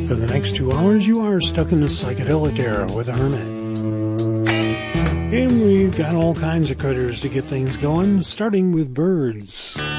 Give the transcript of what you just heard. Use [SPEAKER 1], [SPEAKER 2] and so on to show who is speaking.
[SPEAKER 1] For the next 2 hours, you are stuck in the psychedelic era with Hermit. And we've got all kinds of critters to get things going, starting with birds.